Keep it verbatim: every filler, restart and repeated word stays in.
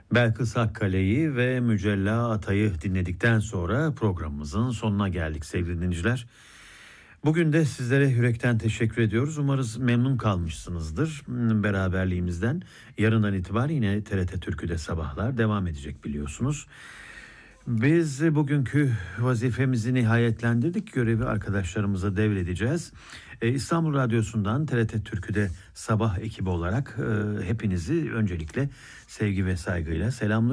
Belkıs Akkale'yi ve Mücella Atay'ı dinledikten sonra programımızın sonuna geldik sevgili dinleyiciler. Bugün de sizlere yürekten teşekkür ediyoruz. Umarız memnun kalmışsınızdır beraberliğimizden. Yarından itibaren yine T R T Türkü'de sabahlar devam edecek biliyorsunuz. Biz bugünkü vazifemizi nihayetlendirdik. Görevi arkadaşlarımıza devredeceğiz. Ee, İstanbul Radyosu'ndan T R T Türkü'de sabah ekibi olarak e, hepinizi öncelikle sevgi ve saygıyla selamlıyoruz.